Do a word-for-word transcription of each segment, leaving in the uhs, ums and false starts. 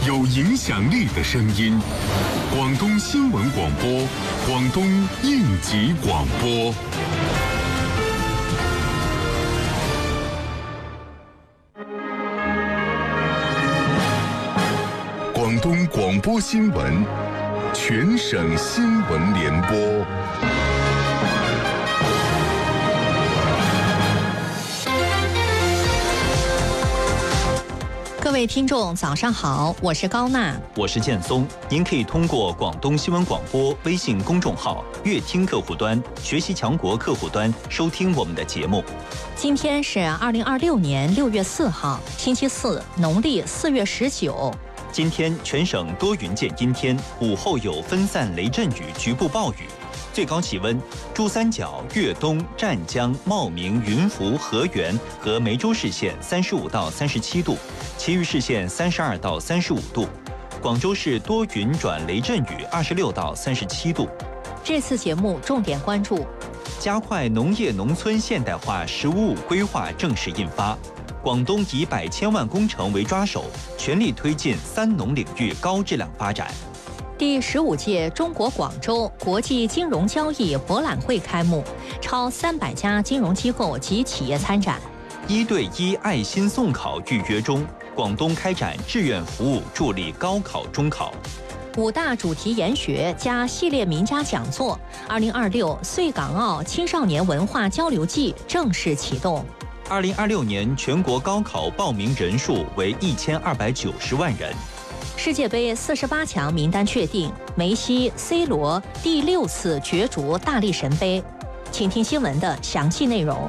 有影响力的声音。广东新闻广播，广东应急广播。广东广播新闻，全省新闻联播。 各位听众，早上好，我是高娜， 我是建松。您可以通过广东新闻广播微信公众号、乐听客户端、学习强国客户端收听我们的节目。 今天是二零二六年六月四号，星期四，农历四月十九。 今天全省多云见阴天，午后有分散雷阵雨、局部暴雨。最高气温，珠三角、粤东、湛江、茂名、云浮、河源和梅州市县三十五到三十七度，其余市县三十二到三十五度。广州市多云转雷阵雨，二十六到三十七度。 这次节目重点关注： 加快农业农村现代化“十五五”规划正式印发。广东以百千万工程为抓手，全力推进三农领域高质量发展。 第十五届中国广州国际金融交易博览会开幕，超三百家金融机构及企业参展。 一对一爱心送考预约中，广东开展志愿服务，助力高考、中考。 五大主题研学加系列名家讲座，二零二六穗港澳青少年文化交流季正式启动。 二零二六年全国高考报名人数为一千二百九十万人。 世界杯四十八强名单确定，梅西、C 罗第六次角逐大力神杯。请听新闻的详细内容。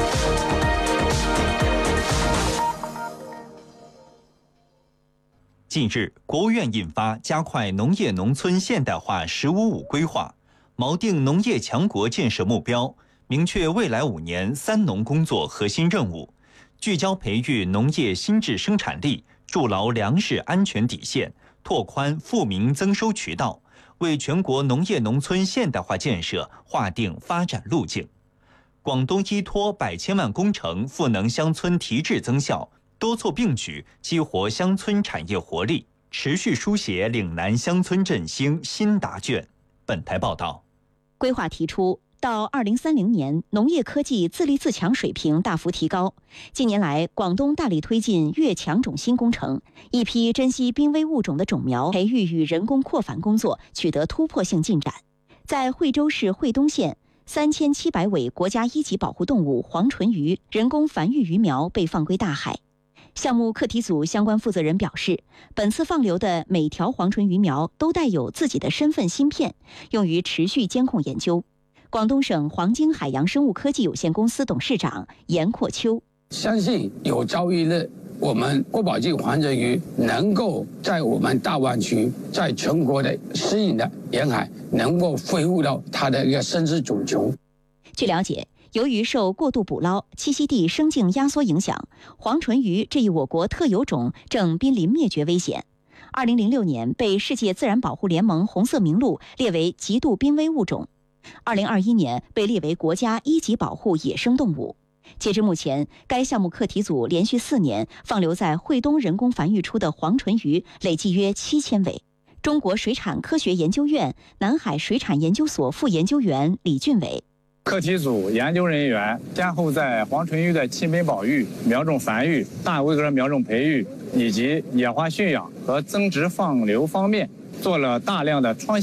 近日，国务院印发加快农业农村现代化“十五五”规划，锚定农业强国建设目标，明确未来五年三农工作核心任务，聚焦培育农业新质生产力，筑牢粮食安全底线，拓宽富民增收渠道，为全国农业农村现代化建设划定发展路径。广东依托百千万工程赋能乡村提质增效，多措并举激活乡村产业活力，持续书写岭南乡村振兴新答卷。本台报道， 规划提出，到二零三零年，农业科技自立自强水平大幅提高。近年来，广东大力推进越强种新工程，一批珍稀濒危物种的种苗培育与人工扩繁工作取得突破性进展。在惠州市惠东县，三千七百尾国家一级保护动物黄唇鱼人工繁育鱼苗被放归大海。项目课题组相关负责人表示，本次放流的每条黄唇鱼苗都带有自己的身份芯片，用于持续监控研究。广东省黄金海洋生物科技有限公司董事长严阔秋相信有朝一日，我们国宝级黄唇鱼能够在我们大湾区，在全国的适应的沿海，能够恢复到它的一个生殖种群。 据了解，由于受过度捕捞、栖息地生境压缩影响，黄唇鱼这一我国特有种正濒临灭绝危险。二零零六年被世界自然保护联盟红色名录列为极度濒危物种。二零二一年被列为国家一级保护野生动物。截至目前，该项目课题组连续四年放流在惠东人工繁育出的黄唇鱼累计约七千尾。中国水产科学研究院南海水产研究所副研究员李俊伟， 课题组研究人员先后在黄唇鱼的栖本保育、苗种繁育、大规格苗种培育以及野化驯养和增殖放流方面做了大量的创新